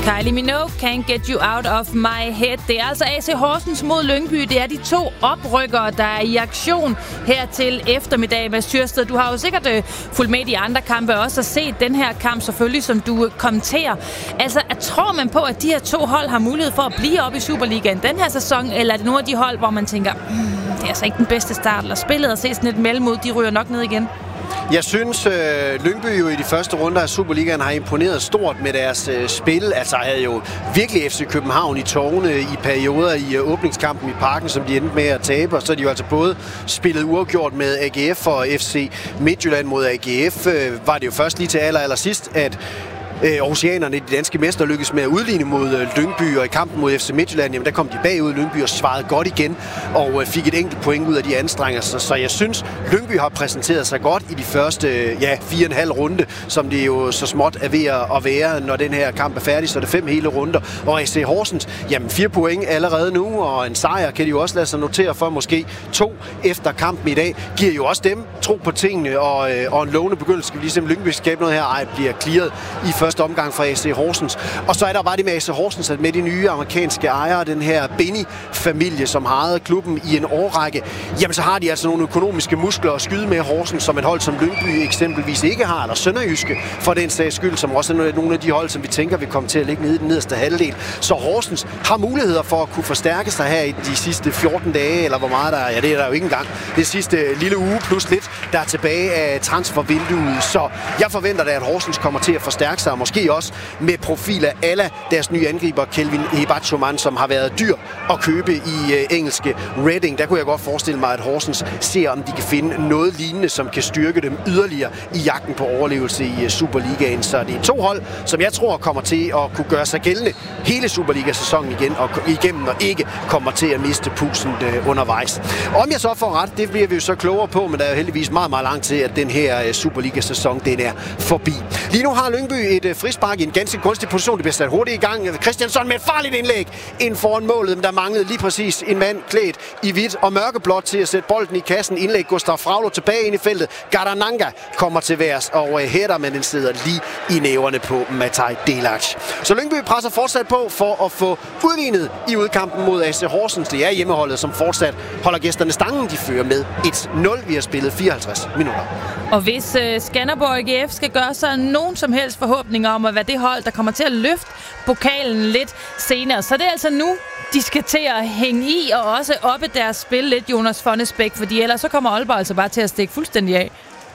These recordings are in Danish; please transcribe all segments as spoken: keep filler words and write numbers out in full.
Kylie Minogue, Can't Get You Out of My Head. Det er altså A C Horsens mod Lyngby. Det er de to oprykkere, der er i aktion her til eftermiddag. Mads Tyrsted, du har jo sikkert øh, fulgt med i de andre kampe også og set den her kamp selvfølgelig, som du kommenterer. Altså, at, tror man på, at de her to hold har mulighed for at blive op i Superligaen den her sæson, eller er det nogle af de hold, hvor man tænker, mm, det er altså ikke den bedste start, eller spillet og se sådan et mellemod, de ryger nok ned igen? Jeg synes, øh, Lyngby jo i de første runder af Superligaen har imponeret stort med deres øh, spil. Altså havde jo virkelig F C København i tårne i perioder i øh, åbningskampen i Parken, som de endte med at tabe. Og så er de jo altså både spillet uafgjort med A G F og F C Midtjylland mod A G F. Øh, var det jo først lige til aller, aller sidst, at Aarhusianerne, de danske mester, lykkedes med at udligne mod Lyngby, og i kampen mod F C Midtjylland, jamen der kom de bagud Lyngby og svarede godt igen, og fik et enkelt point ud af de anstrengelser. Så jeg synes, Lyngby har præsenteret sig godt i de første ja, fire og en halv runde, som det jo så småt er ved at være, når den her kamp er færdig, så er det fem hele runder. Og A C Horsens, jamen fire point allerede nu, og en sejr kan de jo også lade sig notere for, måske to efter kampen i dag, giver jo også dem tro på tingene, og, og en lovende begyndelse, skal vi ligesom Lyngby skabe noget her, ej, bliver clearet i første omgang fra A C Horsens. Og så er der bare det med A C Horsens, at med de nye amerikanske ejere, den her Benny-familie, som har ejet klubben i en årrække, jamen så har de altså nogle økonomiske muskler at skyde med Horsens, som et hold som Lyngby eksempelvis ikke har, eller Sønderjyske for den sags skyld, som også er nogle af de hold, som vi tænker vil komme til at ligge nede i den nederste halvdel. Så Horsens har muligheder for at kunne forstærke sig her i de sidste fjorten dage, eller hvor meget der er, ja det er der jo ikke engang, det sidste lille uge plus lidt, der er tilbage af transfervinduet. Så jeg forventer da, at Horsens kommer til at forstærke sig, og måske også med profiler ala deres nye angriber, Kelvin Ebachoman, som har været dyr at købe i uh, engelske Reading. Der kunne jeg godt forestille mig, at Horsens ser, om de kan finde noget lignende, som kan styrke dem yderligere i jagten på overlevelse i uh, Superligaen. Så det er to hold, som jeg tror kommer til at kunne gøre sig gældende hele Superliga-sæsonen igen og igennem, og ikke kommer til at miste pusen uh, undervejs. Om jeg så får ret, det bliver vi jo så klogere på, men der er jo heldigvis meget, meget langt til, at den her uh, Superliga-sæson, den er forbi. Lige nu har Lyngby et uh, frispark i en ganske gunstig position. Det bliver sat hurtigt i gang. Christiansson med et farligt indlæg ind foran målet, men der manglede lige præcis en mand klædt i hvidt og mørkeblåt til at sætte bolden i kassen. Indlæg Gustav Fraglo tilbage ind i feltet. Garananga kommer til værs og hætter, men den sidder lige i næverne på Mataj Delac. Så Lyngby presser fortsat på for at få udlignet i udkampen mod A C Horsens. Det er hjemmeholdet, som fortsat holder gæsterne stangen. De fører med et nul. Vi har spillet fireoghalvtreds minutter. Og hvis uh, Skanderborg A G F skal gøre sig nogen som helst forhåbninger om at være det hold, der kommer til at løfte pokalen lidt senere, så det er altså nu, de skal til at hænge i og også oppe deres spil lidt, Jonas Fonnesbæk, fordi ellers så kommer Aalborg altså bare til at stikke fuldstændig af.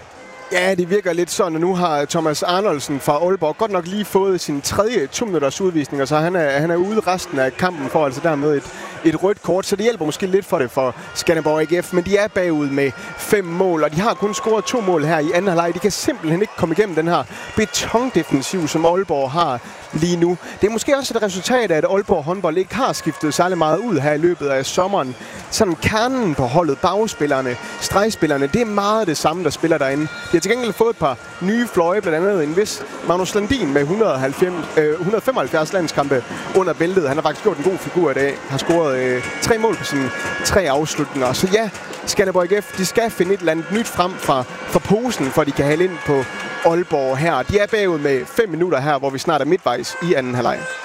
Ja, det virker lidt sådan, og nu har Thomas Arnoldsen fra Aalborg godt nok lige fået sin tredje to-minutters udvisning, og så han er, han er ude resten af kampen for altså dermed et, et rødt kort, så det hjælper måske lidt for det for Skanderborg A G F, men de er bagud med fem mål, og de har kun scoret to mål her i anden halvleg. De kan simpelthen ikke komme igennem den her betondefensiv, som Aalborg har lige nu. Det er måske også et resultat af, at Aalborg håndbold ikke har skiftet særlig meget ud her i løbet af sommeren. Sådan kernen på holdet, bagspillerne, stregspillerne, det er meget det samme, der spiller derinde. De har til gengæld fået et par nye fløje, blandt andet en vis Magnus Landin med et hundrede og halvfems, øh, et hundrede og femoghalvfjerds landskampe under bæltet. Han har faktisk gjort en god figur i dag. Har scoret øh, tre mål på sine tre afslutninger. Så ja, Skanderborg A G F, de skal finde et eller andet nyt frem fra, fra posen, for de kan hælde ind på Aalborg her. De er bagud med fem minutter her, hvor vi snart er midtvejs i anden halvleg.